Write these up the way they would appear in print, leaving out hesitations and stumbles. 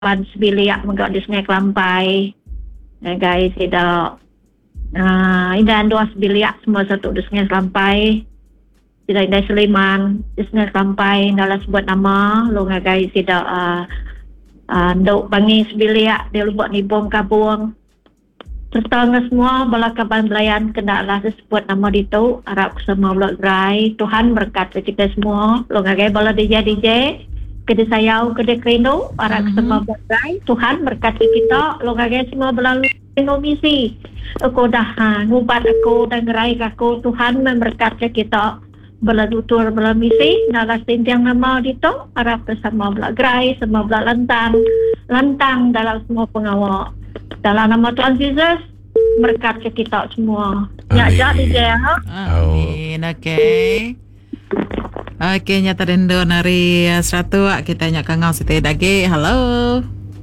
pan sebiliak menggak di Sungai Kelampai. Guys, tidak indah dua sebiliak semua satu di Sungai Kelampai. Tidak indah Seliman di Sungai Kelampai dalam sebut nama. Lo guys tidak duk bangi sebiliak dia buat nibong kabung. Serta semua belakaban belayan kendaklah disebut nama itu. Harap semua blok gerai. Tuhan berkat kita semua. Lo guys bala DJ kedai sayau, kedai kerindu, para semua bergerai. Tuhan berkati kita, logagai semua berlalu misi. Aku dah ngubat aku dan gerai aku. Tuhan memberkati kita berlalu tur berlalu misi. Dalam sentiang nama itu, harap semua bergerai, semua lantang dalam semua pengawal. Dalam nama Tuhan Yesus, berkati kita semua. Ya, jadi dia. Amin, okey. Okey, nyata rendo nari 100 kita nyak kangau siti dagi. Halo.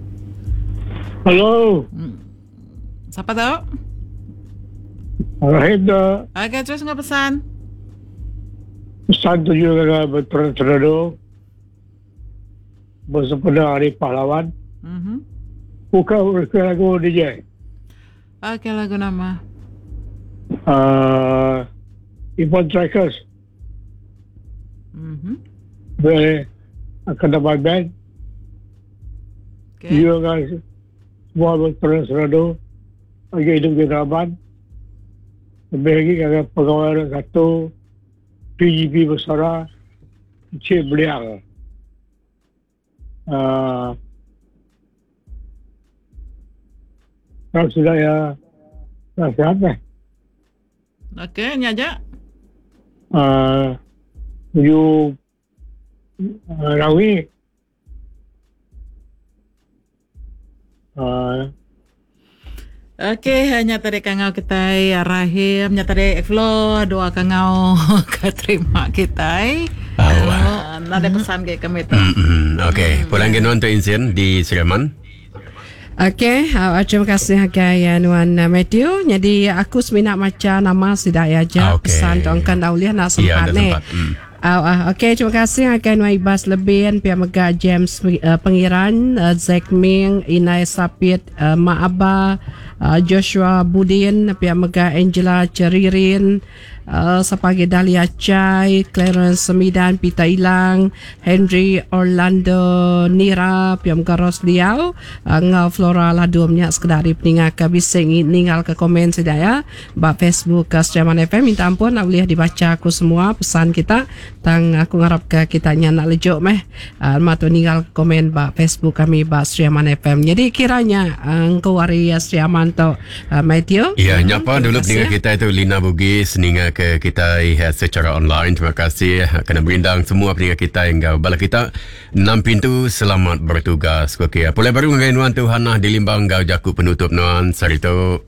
Halo. Siapa tu? Rahida. Okey, terus ngapa pesan? Pesan tu juga berterus-terus. Bersempena Hari Pahlawan. Bukan lagu DJ. Okey, lagu nama. Iphone Trackers. Boleh akan dapat band. Okay. Dia guys semua berterus-terus lagi hidup di Raban. Lebih lagi agak pegawai satu PGP Besara Cik Beliang. Kalau sudah ya nasihat lah. Okey, nyaja. You Rawi Okey, hanya tadi kangau kita Rahim, hanya tadi Flo doa kangau keterima kita. Ada pesan ke kami tu. Okey, pulang ke nuan tu insiden di Sleman. Okey, terima kasih agak Nuan Matthew. Jadi aku seminat macam nama sidak aja pesan tuangkan dauliah nak sempat ni. Okey, terima kasih akan Waibas Lebian, Pihak Mega James Pengiran, Zack Ming, Inai Sapit, Mak Abah, Joshua Budin, Pihak Mega Angela Ceririn, Sapagi Dahlia Chai, Clarence Semidan, Pita Ilang, Henry Orlando Nira, Pihak Mega Rosliau, Ngau Flora Ladumnya sekedar peningat ke bising ninggal ke komen sedaya ba Facebook Streaman FM. Minta ampun nak boleh dibaca aku semua pesan kita tang aku ngarap ke kita nak lejuk meh matu ninggal komen ba Facebook kami ba Streaman FM. Jadi kiranya engkau wari Streaman to Matthew. Ya, nyapa dulu dengan kita itu Lina Bugis ninga ke kita secara online. Terima kasih kerana berindang semua pendengar kita yang bala kita 6 pintu selamat bertugas. Okey, boleh baru dengan nuan tu Hana di Limbang gau jaku penutup nuan sarito.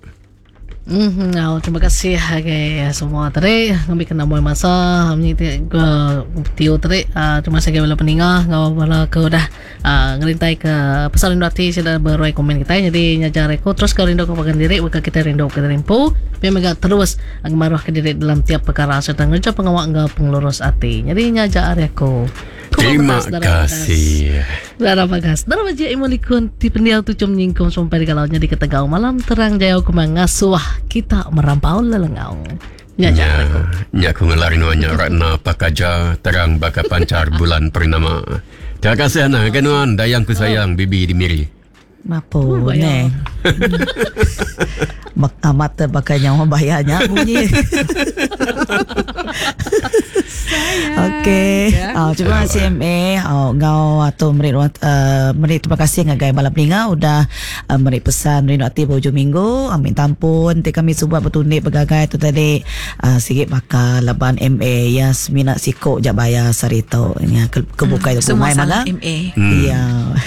Terima kasih semua tadi kami kena mulai masa kami tio tadi terima kasih kepada pendengar ngau bala ke dah ngerintai ke pesan rindu hati sudah beroi komen kita jadi nyajar reko terus ke rindu kepakan diri maka kita rindu ke rimpu memang terus maruah ke diri dalam tiap perkara serta ngerja pengawak ngau pengelurus hati jadi nyajar reko. Terima kasih. Darah bagas. Darah baja imulikun ti pendial tu cum nyingkum sampai galaunya di ketegau malam terang jauh kumangasuah kita merampau lelengau. Nyaku ngelarin wanya Ratna Pakaja terang baka pancar bulan purnama. Terima kasih anak kenuan dayangku sayang bibi di miri. Mapo neng. Amat terbakanya membayarnya bunyi. Okey. Terima kasih MA. Ngau atau merit terima kasih ngagai balap ninga udah merit pesan rindu hati hujung minggu. Amin tampun ti kami subuh bertunduk bergagai tu tadi sikit maka laban MA ya seminat sikok jak bayar sarito. Kebuka itu semua salah MA. Ya.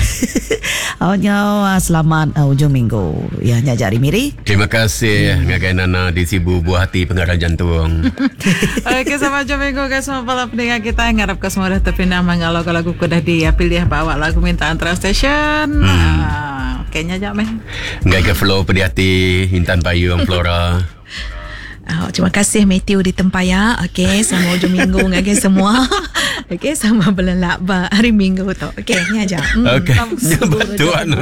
Selamat hujung minggu. Ya nyajari miri. Terima kasih ngagai nana di Sibu buah hati pengarah jantung. Okey, sama jumpa minggu guys semua para pendengar kita ngarap ke semua dah terpindah mengalau lagu kudah dia pilih bawa lagu minta antara station. Kayaknya jam ngagai ke flow pedih hati Intan Payung Flora. Terima kasih Matthew di Tempaya. Okey, sama hujung minggu ngagai semua. Okey, sama bulan Lakba hari Minggu tu. Okey, ni aja. Okey. Tuan